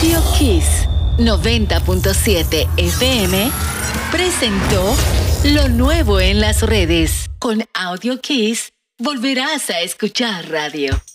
Radio Kiss 90.7 FM presentó lo nuevo en las redes. Con Audio Kiss volverás a escuchar radio.